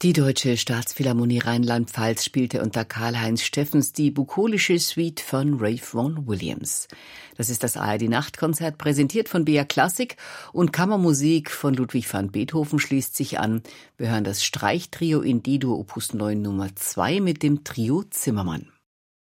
Die Deutsche Staatsphilharmonie Rheinland-Pfalz spielte unter Karl-Heinz Steffens die bukolische Suite von Ralph Vaughan Williams. Das ist das ARD-Nachtkonzert, präsentiert von BR Klassik, und Kammermusik von Ludwig van Beethoven schließt sich an. Wir hören das Streichtrio in D-Dur Opus 9 Nummer 2 mit dem Trio Zimmermann.